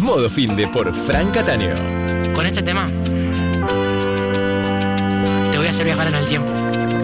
Modo Finde por Fran Cattaneo. Con este tema te voy a hacer viajar en el tiempo.